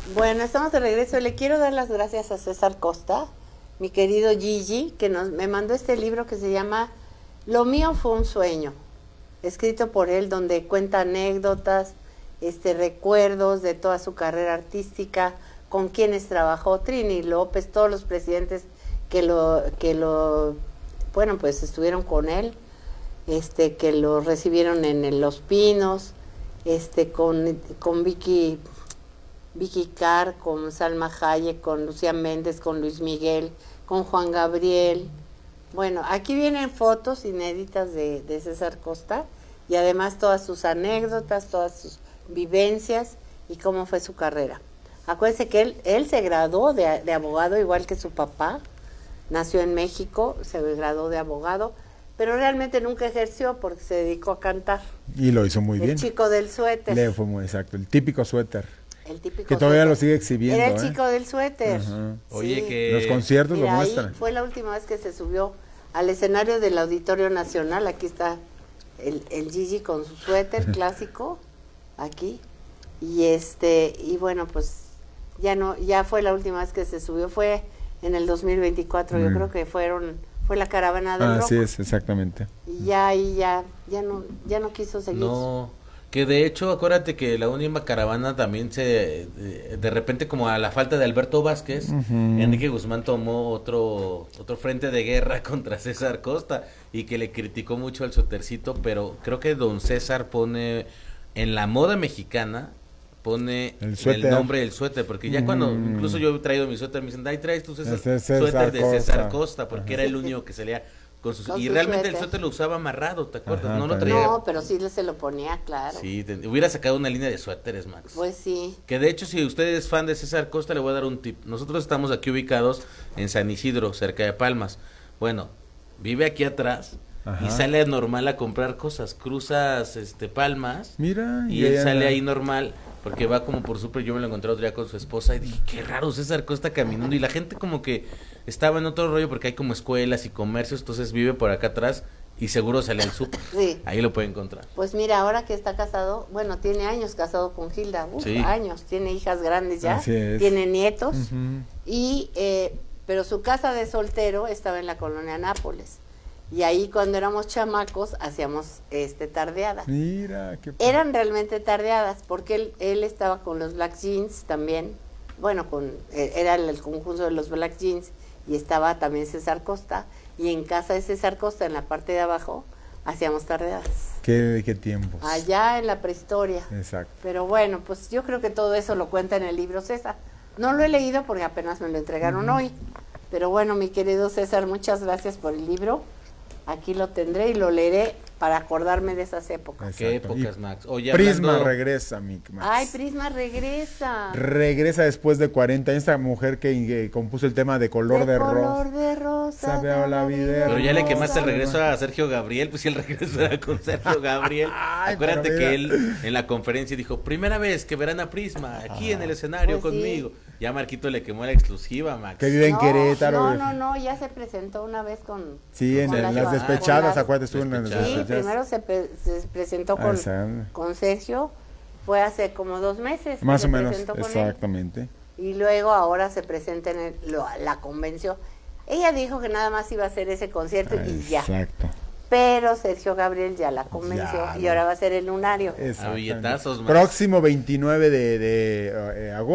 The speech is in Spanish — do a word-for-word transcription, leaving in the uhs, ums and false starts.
Bueno, estamos de regreso. Le quiero dar las gracias a César Costa, mi querido Gigi, que nos, me mandó este libro que se llama Lo mío fue un sueño, escrito por él, donde cuenta anécdotas, este, recuerdos de toda su carrera artística, con quienes trabajó, Trini López, todos los presidentes que lo, que lo, bueno, pues estuvieron con él, este, que lo recibieron en, en Los Pinos, este, con, con Vicky... Vicky Carr, con Salma Hayek, con Lucía Méndez, con Luis Miguel, con Juan Gabriel. Bueno, aquí vienen fotos inéditas de, de César Costa y además todas sus anécdotas, todas sus vivencias y cómo fue su carrera. Acuérdense que él, él se graduó de, de abogado igual que su papá, nació en México, se graduó de abogado, pero realmente nunca ejerció porque se dedicó a cantar. Y lo hizo muy el bien. El chico del suéter. Le fue muy exacto, el típico suéter. El típico que todavía suéter. Lo sigue exhibiendo. Era el ¿eh? chico del suéter. Ajá. Sí. Oye, que los conciertos Mira, lo muestran. ahí fue la última vez que se subió al escenario del Auditorio Nacional. Aquí está el, el Gigi con su suéter clásico, aquí. Y este, y bueno, pues ya no, ya fue la última vez que se subió, fue en el dos mil veinticuatro, mm. yo creo que fueron, fue la caravana del ah, rock. Así es, exactamente. Y ya ahí ya, ya no, ya no quiso seguir. No. Que de hecho, acuérdate que la última caravana también se, de, de repente como a la falta de Alberto Vázquez, uh-huh. Enrique Guzmán tomó otro otro frente de guerra contra César Costa y que le criticó mucho al suétercito, pero creo que don César pone en la moda mexicana, pone el, el nombre del suéter, porque ya uh-huh. cuando, incluso yo he traído mi suéter, me dicen, ahí traes tu César, este suéter de César Costa, porque uh-huh. era el único que salía Con sus, con y realmente suéter. El suéter lo usaba amarrado, ¿te acuerdas? Ajá, no lo traía. No, pero sí se lo ponía, claro. Sí, te, hubiera sacado una línea de suéteres, Max. Pues sí. Que de hecho, si usted es fan de César Costa, le voy a dar un tip. Nosotros estamos aquí ubicados en San Isidro, cerca de Palmas. Bueno, vive aquí atrás. Ajá. Y sale normal a comprar cosas. Cruzas este Palmas. Mira. Y él sale ahí normal. Porque va como por súper, yo me lo encontré otro día con su esposa y dije, qué raro César Costa caminando, y la gente como que estaba en otro rollo porque hay como escuelas y comercios, entonces vive por acá atrás y seguro sale al súper, sí. Ahí lo puede encontrar. Pues mira, ahora que está casado, bueno, tiene años casado con Gilda, uf, sí. años, tiene hijas grandes ya, tiene nietos, uh-huh. y eh, pero su casa de soltero estaba en la colonia Nápoles. Y ahí cuando éramos chamacos hacíamos este tardeadas. Mira, qué p- Eran realmente tardeadas porque él, él estaba con los Black Jeans también. Bueno, con era el, el conjunto de los Black Jeans y estaba también César Costa. Y en casa de César Costa, en la parte de abajo, hacíamos tardeadas. ¿Qué, qué tiempos? Allá en la prehistoria. Exacto. Pero bueno, pues yo creo que todo eso lo cuenta en el libro César. No lo he leído porque apenas me lo entregaron uh-huh. hoy. Pero bueno, mi querido César, muchas gracias por el libro. Aquí lo tendré y lo leeré para acordarme de esas épocas. ¿Qué épocas, Max? Oye, Prisma hablando... regresa, mi Max. Ay, Prisma regresa. Regresa después de cuarenta años, esta mujer que, que compuso el tema de Color de, de Rosa. Color de Rosa. Sabe a la vida. Pero ya le quemaste el regreso a Sergio Gabriel, pues si el regreso era con Sergio Gabriel. Ay, acuérdate que él en la conferencia dijo, primera vez que verán a Prisma aquí ah, en el escenario pues conmigo. Sí. Ya Marquito le quemó la exclusiva, Max. Que vive en no, Querétaro. No, no, no, ya se presentó una vez con... Sí, con en, las, en las despechadas, acuérdate, estuvo en las sí, despechadas. Sí, primero se, pe- se presentó con, con Sergio, fue hace como dos meses. Más o menos, exactamente. Él, y luego ahora se presenta en el, lo, la convención. Ella dijo que nada más iba a hacer ese concierto ah, y ya. Exacto. Pero Sergio Gabriel ya la convenció ya, y ahora va a ser el lunario. A billetazos, Próximo veintinueve de, de uh, agosto.